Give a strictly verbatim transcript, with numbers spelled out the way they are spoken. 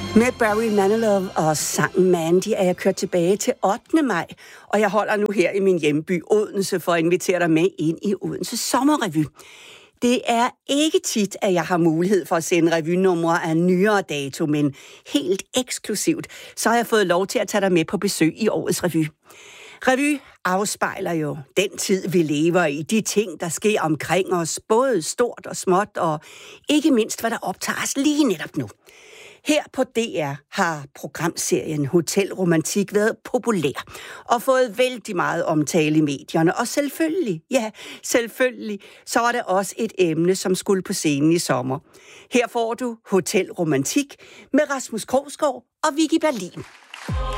Med Barry Manilow og sangen Mandy er jeg kørt tilbage til ottende maj, og jeg holder nu her i min hjemby Odense for at invitere dig med ind i Odense Sommerrevy. Det er ikke tit, at jeg har mulighed for at sende revynumre af nyere dato, men helt eksklusivt, så har jeg fået lov til at tage dig med på besøg i årets revy. Revy afspejler jo den tid, vi lever i, de ting, der sker omkring os, både stort og småt, og ikke mindst, hvad der optager os lige netop nu. Her på D R har programserien Hotel Romantik været populær og fået vældig meget omtale i medierne. Og selvfølgelig, ja, selvfølgelig, så var det også et emne, som skulle på scenen i sommer. Her får du Hotel Romantik med Rasmus Krogsgaard og Vicki Berlin.